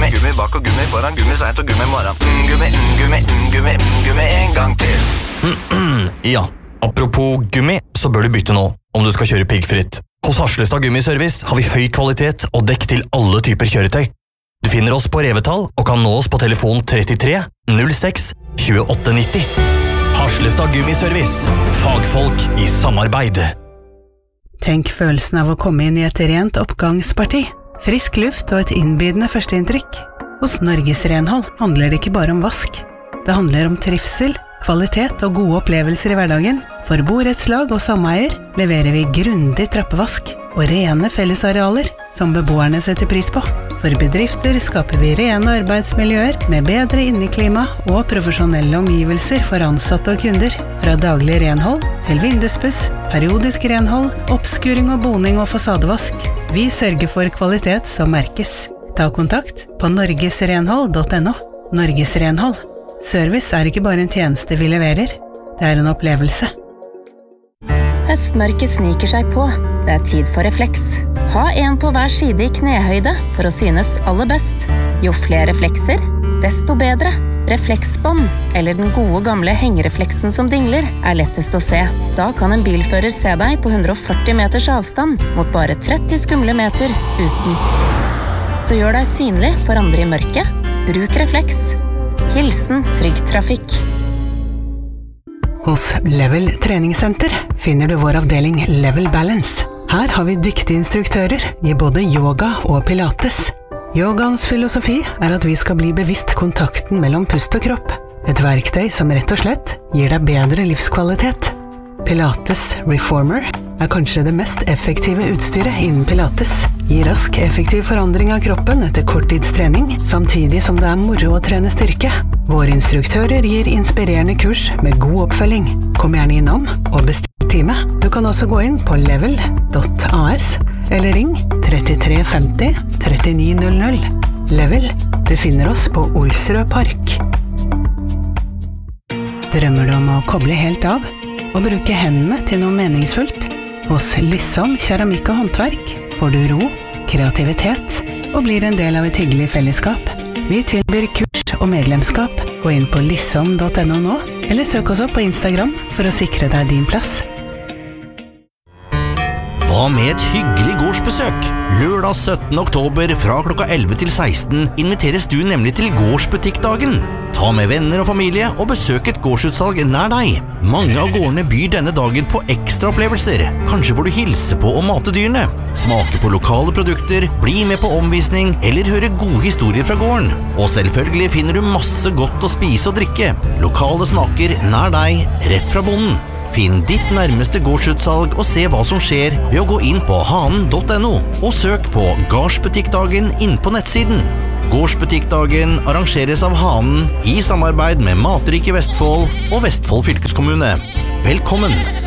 gummi, gummi bak og gummi foran, gummi sent og gummi morgen. Gummi, gummi, gummi, gummi en gang til. Ja, apropos gummi, så bør du bytte nå, om du skal kjøre piggfritt. Hos Harslestad Gummiservice har vi høy kvalitet og dekk til alle typer kjøretøy. Du finner oss på Revetal og kan nå oss på telefon 33 06 2890. Harslestad Gummiservice. Fagfolk i samarbeid. Tenk følelsen av å komme inn i et rent oppgangsparti. Frisk luft og et innbydende førsteinntrykk. Hos Norges Renhold handler det ikke bare om vask. Det handler om trivsel, kvalitet og gode opplevelser i hverdagen. For borettslag og sameier leverer vi grundig trappevask og rene fellesarealer som beboerne setter pris på. For bedrifter skaper vi rene arbeidsmiljøer med bedre inneklima og profesjonelle omgivelser for ansatte og kunder. Fra daglig renhold til vinduspuss, periodisk renhold, oppskuring og boning og fasadevask. Vi sørger for kvalitet som merkes. Ta kontakt på norgesrenhold.no. Norges Renhold. Service er ikke bare en tjeneste vi leverer, det er en opplevelse. Høstmørket sniker seg på. Det er tid for refleks. Ha en på hver side i knehøyde for å synes aller best. Jo flere reflekser, desto bedre. Refleksbånd, eller den gode gamle hengerefleksen som dingler, er lettest å se. Da kan en bilfører se deg på 140 meters avstand mot bare 30 skumle meter uten. Så gjør deg synlig for andre i mørket. Bruk refleks. Hilsen Trygg Trafikk. Hos Level treningssenter finner du vår avdeling Level Balance. Her har vi dyktige instruktører i både yoga og pilates. Yogaens filosofi er at vi skal bli bevisst kontakten mellom pust og kropp. Et verktøy som rett og slett gir deg bedre livskvalitet. Pilates Reformer er kanskje det mest effektive utstyret innen pilates. Gir rask, effektiv forandring av kroppen etter korttidstrening, samtidig som det er moro å trene styrke. Våre instruktører gir inspirerende kurs med god oppfølging. Kom gjerne innom og bestill time. Du kan også gå inn på level.as eller ring 33 50 3900. Level, du finner oss på Olsrød Park. Drømmer du om å koble helt av og bruke hendene til noe meningsfullt? Hos Lissom keramikk og håndverk får du ro, kreativitet og blir en del av et hyggelig fellesskap. Vi tilbyr kurs og medlemskap. Gå inn på lissom.no nå, eller søk oss opp på Instagram for å sikre deg din plass. Hva med et hyggelig gårdsbesøk? Lørdag 17. oktober fra klokka 11 til 16 inviteres du nemlig til gårdsbutikkdagen. Ta med venner og familie og besøk et gårdsutsalg nær deg. Mange av gårdene byr denne dagen på ekstra opplevelser. Kanskje får du hilse på og mate dyrene, smake på lokale produkter, bli med på omvisning eller høre gode historier fra gården. Og selvfølgelig finner du masse godt å spise og drikke. Lokale smaker nær deg, rett fra bonden. Finn ditt nærmeste gårdsutsalg og se hva som skjer ved å gå inn på hanen.no og søk på Gårdsbutikkdagen inn på nettsiden. Gårdsbutikkdagen arrangeres av Hanen i samarbeid med Matrike Vestfold og Vestfold fylkeskommune. Velkommen!